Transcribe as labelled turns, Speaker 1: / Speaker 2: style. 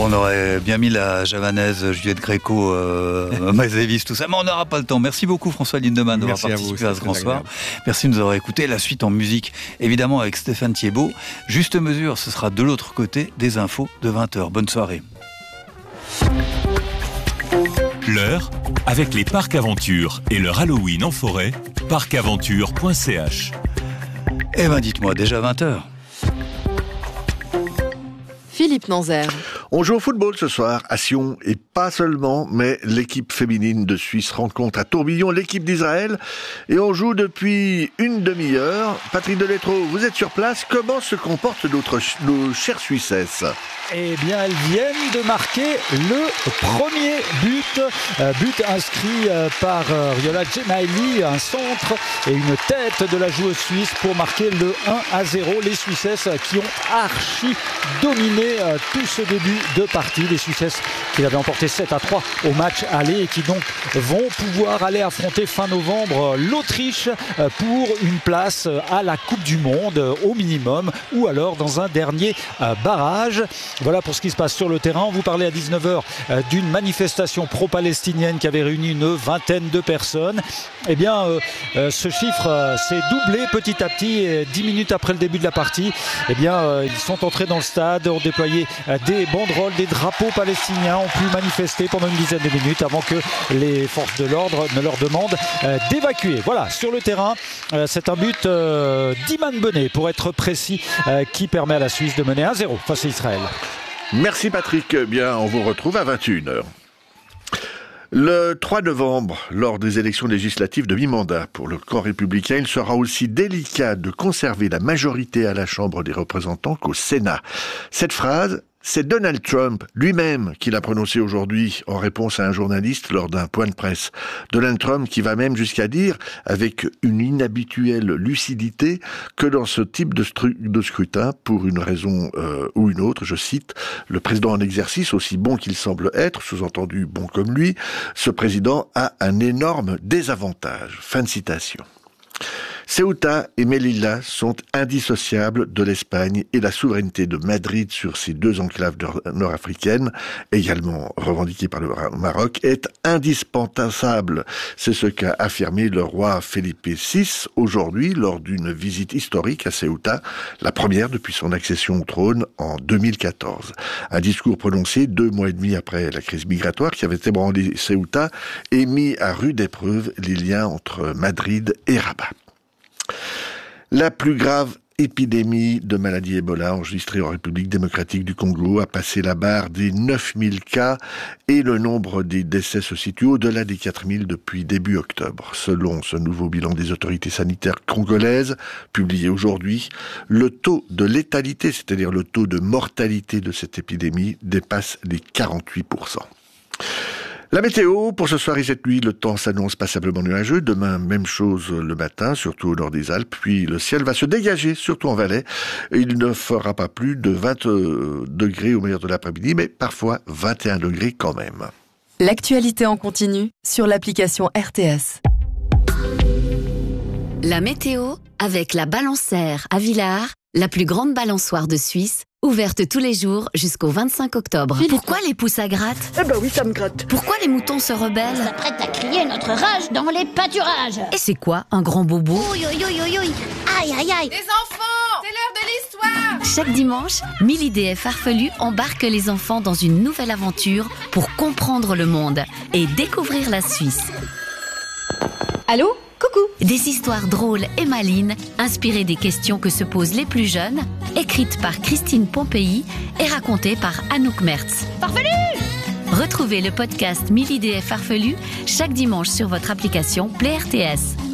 Speaker 1: Bon, on aurait bien mis la javanaise, Juliette Gréco, Miles Davis, tout ça, mais on n'aura pas le temps. Merci beaucoup François Lindemann d'avoir participé à ce grand soir. Merci de nous avoir écoutés. La suite en musique, évidemment, avec Stéphane Thiebaud. Juste mesure, ce sera de l'autre côté des infos de 20h. Bonne soirée.
Speaker 2: L'heure, avec les parcs Aventure et leur Halloween en forêt, parcaventure.ch.
Speaker 1: Eh ben dites-moi, déjà 20h.
Speaker 3: Philippe Nanzer.
Speaker 4: On joue au football ce soir à Sion, et pas seulement, mais l'équipe féminine de Suisse rencontre à Tourbillon l'équipe d'Israël, et on joue depuis une demi-heure. Patrick Deletreau, vous êtes sur place, comment se comportent nos chères Suissesses ?
Speaker 5: Eh bien, elles viennent de marquer le premier but inscrit par Riola Gemayli, un centre et une tête de la joueuse suisse pour marquer le 1-0. Les Suissesses qui ont archi dominé tout ce début de partie. Les Suissesses qui l'avaient emporté 7-3 au match aller et qui donc vont pouvoir aller affronter fin novembre l'Autriche pour une place à la Coupe du Monde au minimum, ou alors dans un dernier barrage. Voilà pour ce qui se passe sur le terrain. On vous parlait à 19h d'une manifestation pro-palestinienne qui avait réuni une vingtaine de personnes. Eh bien, ce chiffre s'est doublé petit à petit. 10 minutes après le début de la partie, eh bien, ils sont entrés dans le stade, ont déployé des banderoles, des drapeaux palestiniens, ont pu manifester pendant une dizaine de minutes avant que les forces de l'ordre ne leur demandent d'évacuer. Voilà, sur le terrain, c'est un but d'Iman Benet, pour être précis, qui permet à la Suisse de mener 1-0 face à Israël.
Speaker 4: Merci Patrick, bien on vous retrouve à 21h. Le 3 novembre, lors des élections législatives de mi-mandat pour le camp républicain, il sera aussi délicat de conserver la majorité à la Chambre des représentants qu'au Sénat. Cette phrase, c'est Donald Trump lui-même qui l'a prononcée aujourd'hui en réponse à un journaliste lors d'un point de presse. Donald Trump qui va même jusqu'à dire, avec une inhabituelle lucidité, que dans ce type de scrutin, pour une raison ou une autre, je cite, le président en exercice, aussi bon qu'il semble être, sous-entendu bon comme lui, ce président a un énorme désavantage. Fin de citation. Ceuta et Melilla sont indissociables de l'Espagne, et la souveraineté de Madrid sur ces deux enclaves nord-africaines, également revendiquées par le Maroc, est indispensable. C'est ce qu'a affirmé le roi Felipe VI aujourd'hui lors d'une visite historique à Ceuta, la première depuis son accession au trône en 2014. Un discours prononcé 2 mois et demi après la crise migratoire qui avait ébranlé Ceuta et mis à rude épreuve les liens entre Madrid et Rabat. La plus grave épidémie de maladie Ebola enregistrée en République démocratique du Congo a passé la barre des 9000 cas et le nombre des décès se situe au-delà des 4000 depuis début octobre. Selon ce nouveau bilan des autorités sanitaires congolaises, publié aujourd'hui, le taux de létalité, c'est-à-dire le taux de mortalité de cette épidémie, dépasse les 48%. La météo, pour ce soir et cette nuit, le temps s'annonce passablement nuageux. Demain, même chose le matin, surtout au nord des Alpes. Puis le ciel va se dégager, surtout en Valais. Il ne fera pas plus de 20 degrés au meilleur de l'après-midi, mais parfois 21 degrés quand même.
Speaker 3: L'actualité en continu sur l'application RTS.
Speaker 6: La météo avec la Balançaire à Villars, la plus grande balançoire de Suisse, ouverte tous les jours jusqu'au 25 octobre. Pourquoi les pouces à gratte ?
Speaker 7: Eh ben oui, ça me gratte.
Speaker 6: Pourquoi les moutons se rebellent ?
Speaker 8: On s'apprête à crier notre rage dans les pâturages.
Speaker 6: Et c'est quoi un grand bobo ?
Speaker 8: Ouï, ouï, ouï, ouï, ouï. Aïe, aïe, aïe.
Speaker 9: Les enfants, c'est l'heure de l'histoire.
Speaker 6: Chaque dimanche, Milly et Farfelu embarquent les enfants dans une nouvelle aventure pour comprendre le monde et découvrir la Suisse.
Speaker 10: Allô ? Coucou.
Speaker 6: Des histoires drôles et malines, inspirées des questions que se posent les plus jeunes, écrites par Christine Pompéi et racontées par Anouk Mertz.
Speaker 8: Farfelu !
Speaker 6: Retrouvez le podcast Milly et Farfelu chaque dimanche sur votre application Play RTS.